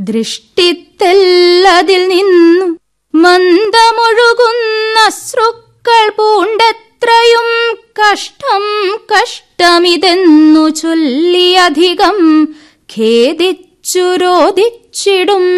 ദൃഷ്ടിത്തെല്ലതിൽ നിന്നു മന്ദമൊഴുകുന്ന ശ്രുക്കൾ പൂണ്ടെത്രയും കഷ്ടം കഷ്ടമിതെന്നു ചൊല്ലിയധികം ഖേദിച്ചു രോദിച്ചിടും